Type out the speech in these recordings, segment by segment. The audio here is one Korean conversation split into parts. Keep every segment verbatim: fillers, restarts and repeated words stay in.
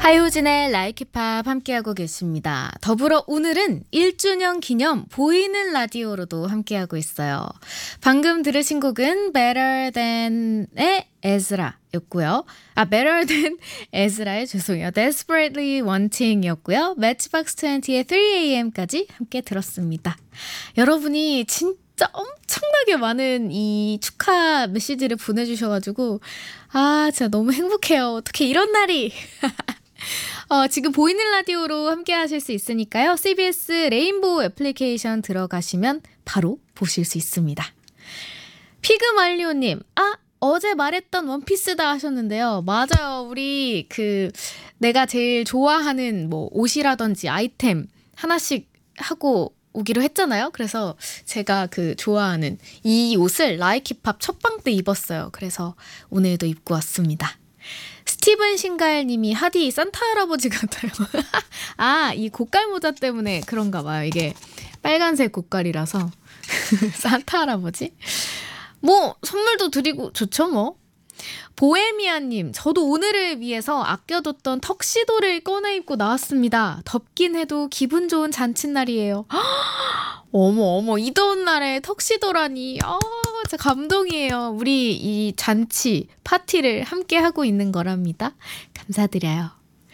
하효진의 라이키팝 함께하고 계십니다. 더불어 오늘은 일 주년 기념 보이는 라디오로도 함께하고 있어요. 방금 들으신 곡은 Better Than의 Ezra 였고요. 아, Better Than Ezra의 죄송해요. Desperately Wanting 였고요. Matchbox 이십의 쓰리 에이엠까지 함께 들었습니다. 여러분이 진짜 엄청나게 많은 이 축하 메시지를 보내주셔가지고 아, 진짜 너무 행복해요. 어떻게 이런 날이 어, 지금 보이는 라디오로 함께 하실 수 있으니까요. 씨비에스 레인보우 애플리케이션 들어가시면 바로 보실 수 있습니다. 피그말리오님, 아, 어제 말했던 원피스다 하셨는데요. 맞아요. 우리 그 내가 제일 좋아하는 뭐 옷이라든지 아이템 하나씩 하고 오기로 했잖아요. 그래서 제가 그 좋아하는 이 옷을 라이키팝 첫방 때 입었어요. 그래서 오늘도 입고 왔습니다. 스티븐 신가엘님이 하디 산타 할아버지 같아요. 아, 이 고깔 모자 때문에 그런가 봐요. 이게 빨간색 고깔이라서 산타 할아버지? 뭐 선물도 드리고 좋죠 뭐. 보헤미아님, 저도 오늘을 위해서 아껴뒀던 턱시도를 꺼내 입고 나왔습니다. 덥긴 해도 기분 좋은 잔칫날이에요. 어머 어머, 이 더운 날에 턱시도라니. 아, 진짜 감동이에요. 우리 이 잔치 파티를 함께 하고 있는 거랍니다. 감사드려요.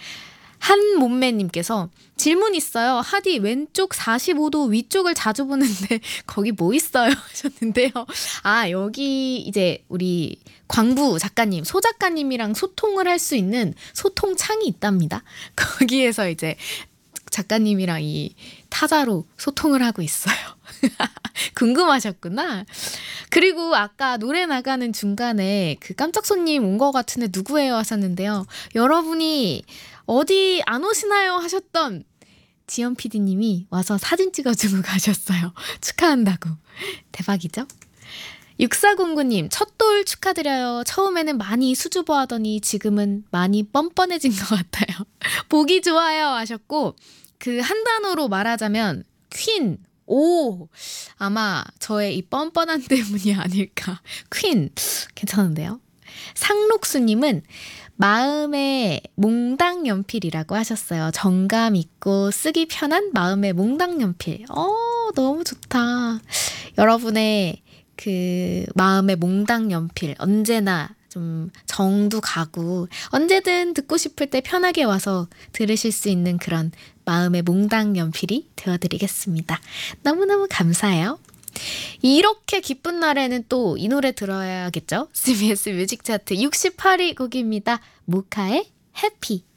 한몸매님께서 질문 있어요. 하디 왼쪽 사십오 도 위쪽을 자주 보는데 거기 뭐 있어요? 하셨는데요. 아, 여기 이제 우리 광부 작가님, 소 작가님이랑 소통을 할 수 있는 소통창이 있답니다. 거기에서 이제 작가님이랑 이 타자로 소통을 하고 있어요. 궁금하셨구나. 그리고 아까 노래 나가는 중간에 그 깜짝 손님 온 것 같은데 누구예요? 하셨는데요. 여러분이 어디 안 오시나요? 하셨던 지연 피디님이 와서 사진 찍어주고 가셨어요. 축하한다고. 대박이죠? 육사공구님, 첫 돌 축하드려요. 처음에는 많이 수줍어하더니 지금은 많이 뻔뻔해진 것 같아요. 보기 좋아요 하셨고, 그 한 단어로 말하자면 퀸, 오, 아마 저의 이 뻔뻔한 때문이 아닐까. 퀸, 괜찮은데요? 상록수님은 마음의 몽당 연필이라고 하셨어요. 정감 있고 쓰기 편한 마음의 몽당 연필. 어, 너무 좋다. 여러분의 그 마음의 몽당 연필 언제나 좀 정도 가고 언제든 듣고 싶을 때 편하게 와서 들으실 수 있는 그런 마음의 몽당 연필이 되어드리겠습니다. 너무너무 감사해요. 이렇게 기쁜 날에는 또 이 노래 들어야겠죠? 씨비에스 뮤직 차트 육십팔 위 곡입니다. 모카의 해피.